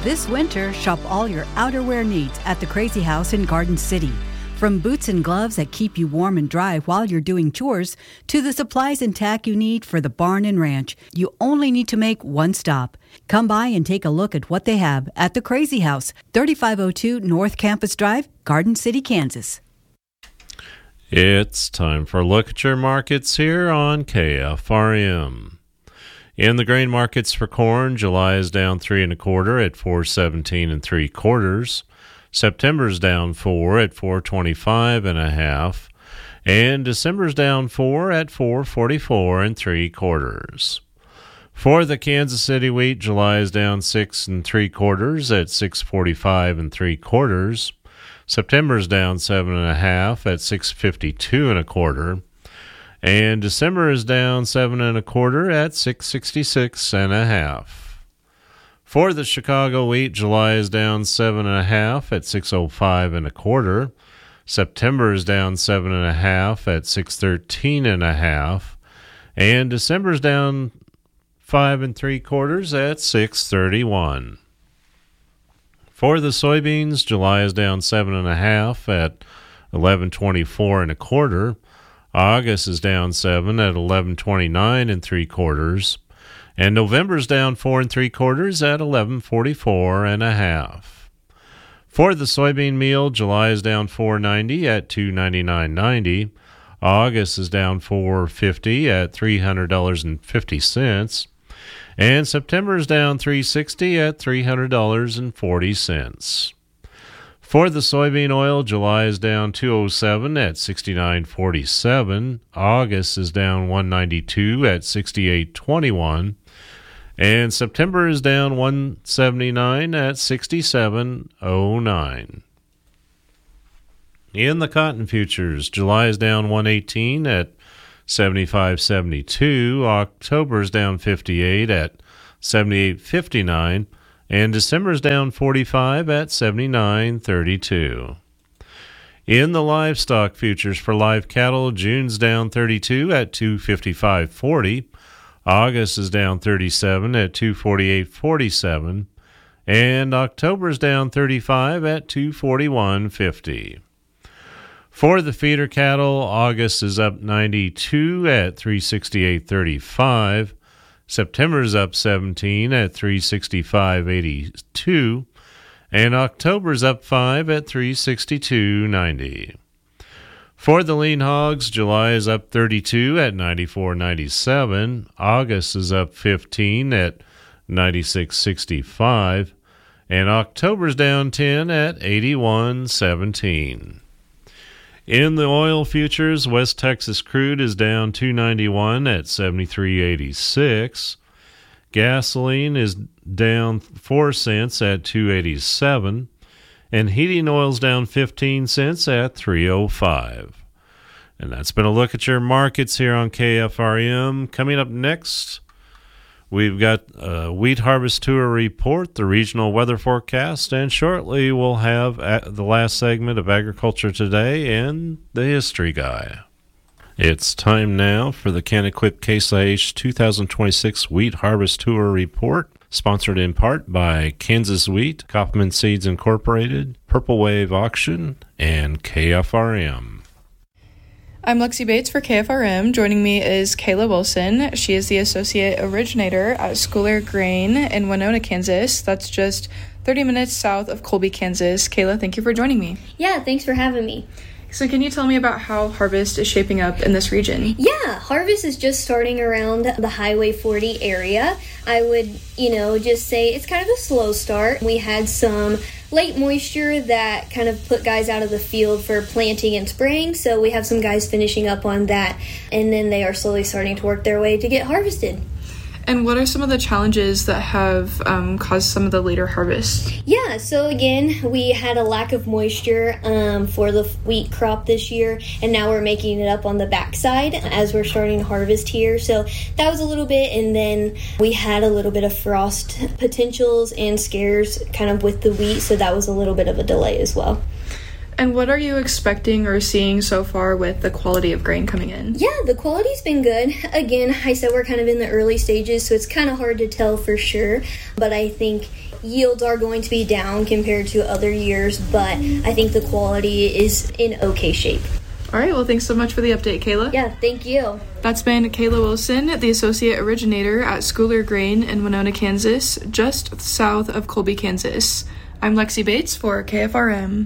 This winter, shop all your outerwear needs at the Crazy House in Garden City. From boots and gloves that keep you warm and dry while you're doing chores, to the supplies and tack you need for the barn and ranch, you only need to make one stop. Come by and take a look at what they have at the Crazy House, 3502 North Campus Drive, Garden City, Kansas. It's time for a look at your markets here on KFRM. In the grain markets for corn, July is down 3 1/4 at 4.17 3/4. September's down 4 at 4.25 1/2, and December's down 4 at 4.44 3/4. For the Kansas City wheat, July is down 6 3/4 at 6.45 3/4. September's down 7 1/2 at 6.52 1/4, and December is down 7 1/4 at 6.66 1/2. For the Chicago wheat, July is down 7 1/2 at 6.05 1/4. September is down 7 1/2 at 6.13 1/2, and December is down 5 3/4 at 6.31. For the soybeans, July is down 7 1/2 at 11.24 1/4. August is down 7 at 11.29 3/4. And November's down 4 3/4 at 11.44 1/2. For the soybean meal, July is down 4.90 at 299.90. August is down 4.50 at $300.50. And September is down 3.60 at $300.40. For the soybean oil, July is down 2.07 at 69.47. August is down 1.92 at 68.21. And September is down 1.79 at 67.09. In the cotton futures, July is down 1.18 at 75.72. October is down 58 at 78.59. And December is down 45 at 79.32. In the livestock futures for live cattle, June's down 32 at 255.40. August is down 37 at 248.47. And October is down 35 at 241.50. For the feeder cattle, August is up 92 at 368.35. September is up 17 at 365.82, and October is up 5 at 362.90. For the lean hogs, July is up 32 at 94.97. August is up 15 at 96.65, and October's down 10 at 81.17. In the oil futures, West Texas crude is down $2.91 at 73.86. Gasoline is down 4 cents at 2.87, and heating oil's down 15 cents at 3.05. And that's been a look at your markets here on KFRM. Coming up next, we've got a wheat harvest tour report, the regional weather forecast, and shortly we'll have the last segment of Agriculture Today and the History Guy. It's time now for the Can-Equip Case IH 2026 Wheat Harvest Tour Report, sponsored in part by Kansas Wheat, Kaufman Seeds Incorporated, Purple Wave Auction, and KFRM. I'm Lexi Bates for KFRM. Joining me is Kayla Wilson. She is the Associate Originator at Schooler Grain in Winona, Kansas. That's just 30 minutes south of Colby, Kansas. Kayla, thank you for joining me. Yeah, thanks for having me. So can you tell me about how harvest is shaping up in this region? Yeah, harvest is just starting around the Highway 40 area. I would, just say it's kind of a slow start. We had some late moisture that kind of put guys out of the field for planting and spraying, so we have some guys finishing up on that, and then they are slowly starting to work their way to get harvested. And what are some of the challenges that have caused some of the later harvest? Yeah, so again, we had a lack of moisture for the wheat crop this year, and now we're making it up on the backside as we're starting to harvest here. So that was a little bit, and then we had a little bit of frost potentials and scares kind of with the wheat, so that was a little bit of a delay as well. And what are you expecting or seeing so far with the quality of grain coming in? Yeah, the quality's been good. Again, I said we're kind of in the early stages, so it's kind of hard to tell for sure. But I think yields are going to be down compared to other years, but I think the quality is in okay shape. All right, well, thanks so much for the update, Kayla. Yeah, thank you. That's been Kayla Wilson, the Associate Originator at Schooler Grain in Winona, Kansas, just south of Colby, Kansas. I'm Lexi Bates for KFRM.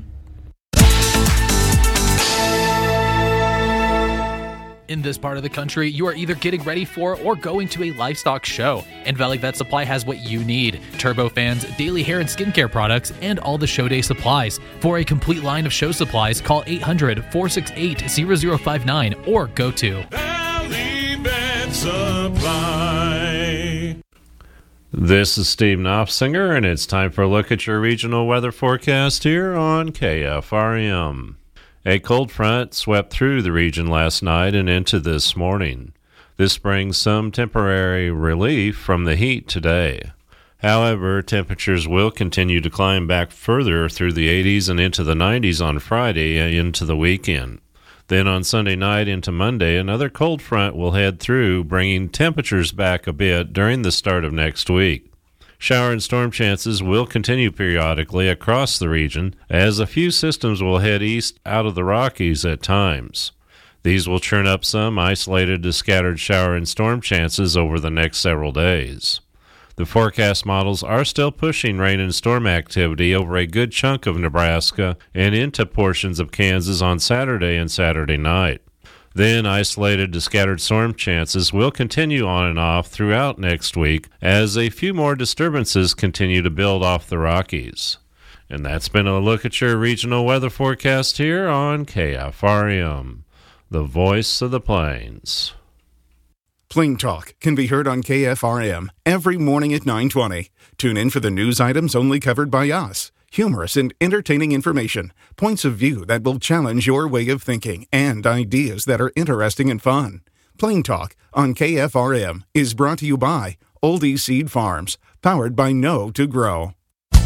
In this part of the country, you are either getting ready for or going to a livestock show, and Valley Vet Supply has what you need: turbofans, daily hair and skincare products, and all the show day supplies. For a complete line of show supplies, call 800-468-0059 or go to Valley Vet Supply. This is Steve Knopfsinger, and it's time for a look at your regional weather forecast here on KFRM. A cold front swept through the region last night and into this morning. This brings some temporary relief from the heat today. However, temperatures will continue to climb back further through the 80s and into the 90s on Friday and into the weekend. Then on Sunday night into Monday, another cold front will head through, bringing temperatures back a bit during the start of next week. Shower and storm chances will continue periodically across the region, as a few systems will head east out of the Rockies at times. These will churn up some isolated to scattered shower and storm chances over the next several days. The forecast models are still pushing rain and storm activity over a good chunk of Nebraska and into portions of Kansas on Saturday and Saturday night. Then isolated to scattered storm chances will continue on and off throughout next week as a few more disturbances continue to build off the Rockies. And that's been a look at your regional weather forecast here on KFRM, the voice of the plains. Plain Talk can be heard on KFRM every morning at 9:20. Tune in for the news items only covered by us. Humorous and entertaining information, points of view that will challenge your way of thinking, and ideas that are interesting and fun. Plain Talk on KFRM is brought to you by Oldie Seed Farms, powered by Know to Grow.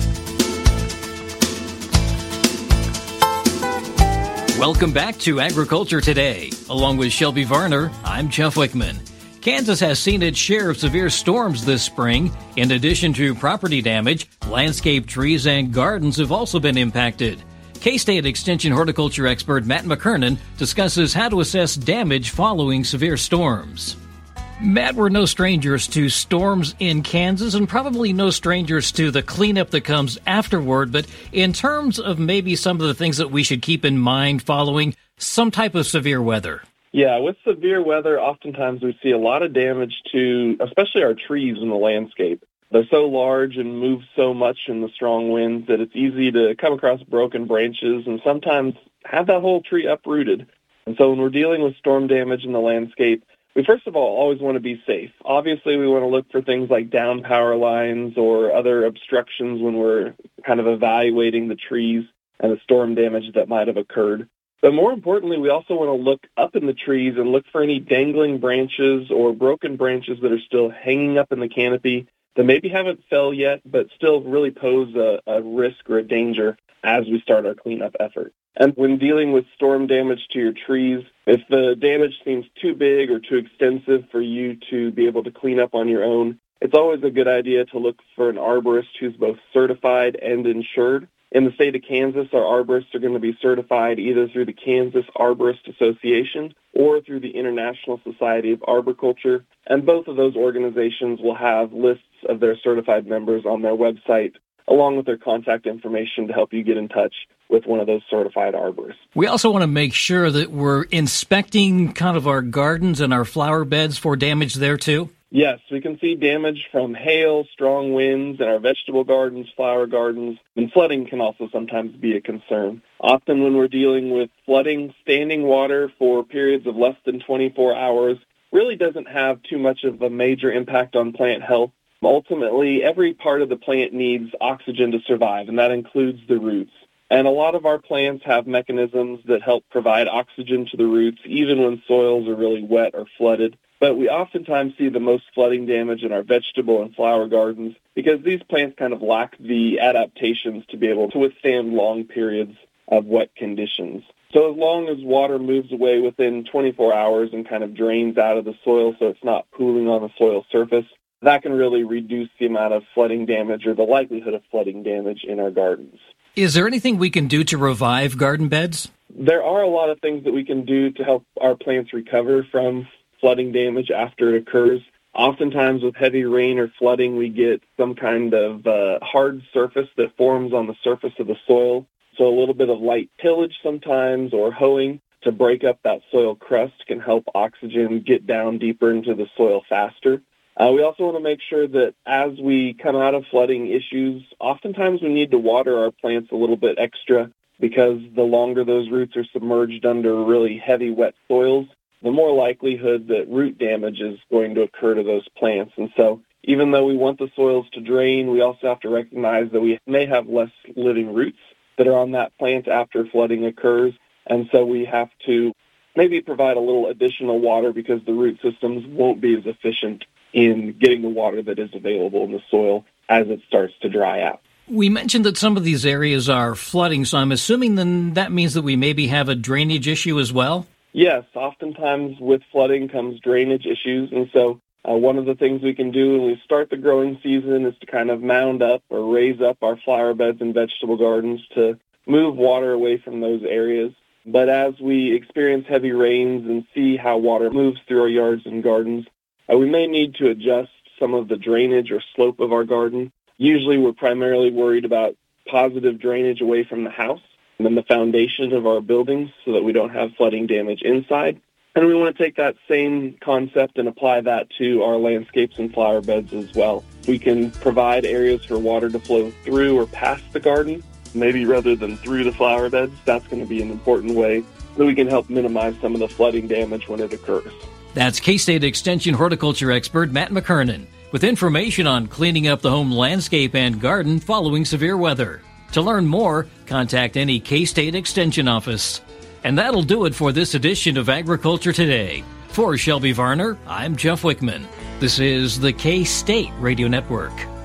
Welcome back to Agriculture Today. Along with Shelby Varner, I'm Jeff Wickman. Kansas has seen its share of severe storms this spring. In addition to property damage, landscape trees and gardens have also been impacted. K-State Extension horticulture expert Matt McKernan discusses how to assess damage following severe storms. Matt, we're no strangers to storms in Kansas and probably no strangers to the cleanup that comes afterward, but in terms of maybe some of the things that we should keep in mind following some type of severe weather. Yeah, with severe weather, oftentimes we see a lot of damage to, especially our trees in the landscape. They're so large and move so much in the strong winds that it's easy to come across broken branches and sometimes have that whole tree uprooted. And so when we're dealing with storm damage in the landscape, we first of all always want to be safe. Obviously, we want to look for things like down power lines or other obstructions when we're kind of evaluating the trees and the storm damage that might have occurred. But more importantly, we also want to look up in the trees and look for any dangling branches or broken branches that are still hanging up in the canopy that maybe haven't fell yet, but still really pose a risk or a danger as we start our cleanup effort. And when dealing with storm damage to your trees, if the damage seems too big or too extensive for you to be able to clean up on your own, it's always a good idea to look for an arborist who's both certified and insured. In the state of Kansas, our arborists are going to be certified either through the Kansas Arborist Association or through the International Society of Arboriculture, and both of those organizations will have lists of their certified members on their website, along with their contact information to help you get in touch with one of those certified arborists. We also want to make sure that we're inspecting kind of our gardens and our flower beds for damage there too. Yes, we can see damage from hail, strong winds in our vegetable gardens, flower gardens, and flooding can also sometimes be a concern. Often when we're dealing with flooding, standing water for periods of less than 24 hours really doesn't have too much of a major impact on plant health. Ultimately, every part of the plant needs oxygen to survive, and that includes the roots. And a lot of our plants have mechanisms that help provide oxygen to the roots, even when soils are really wet or flooded. But we oftentimes see the most flooding damage in our vegetable and flower gardens because these plants kind of lack the adaptations to be able to withstand long periods of wet conditions. So as long as water moves away within 24 hours and kind of drains out of the soil so it's not pooling on the soil surface, that can really reduce the amount of flooding damage or the likelihood of flooding damage in our gardens. Is there anything we can do to revive garden beds? There are a lot of things that we can do to help our plants recover from flooding damage after it occurs. Oftentimes with heavy rain or flooding, we get some kind of hard surface that forms on the surface of the soil. So a little bit of light tillage sometimes or hoeing to break up that soil crust can help oxygen get down deeper into the soil faster. We also want to make sure that as we come out of flooding issues, oftentimes we need to water our plants a little bit extra because the longer those roots are submerged under really heavy, wet soils, the more likelihood that root damage is going to occur to those plants. And so even though we want the soils to drain, we also have to recognize that we may have less living roots that are on that plant after flooding occurs. And so we have to maybe provide a little additional water because the root systems won't be as efficient in getting the water that is available in the soil as it starts to dry out. We mentioned that some of these areas are flooding, so I'm assuming then that means that we maybe have a drainage issue as well? Yes, oftentimes with flooding comes drainage issues, and so one of the things we can do when we start the growing season is to kind of mound up or raise up our flower beds and vegetable gardens to move water away from those areas. But as we experience heavy rains and see how water moves through our yards and gardens, we may need to adjust some of the drainage or slope of our garden. Usually we're primarily worried about positive drainage away from the house and then the foundation of our buildings so that we don't have flooding damage inside. And we want to take that same concept and apply that to our landscapes and flower beds as well. We can provide areas for water to flow through or past the garden, maybe rather than through the flower beds. That's going to be an important way that we can help minimize some of the flooding damage when it occurs. That's K-State Extension horticulture expert Matt McKernan with information on cleaning up the home landscape and garden following severe weather. To learn more, contact any K-State Extension office. And that'll do it for this edition of Agriculture Today. For Shelby Varner, I'm Jeff Wickman. This is the K-State Radio Network.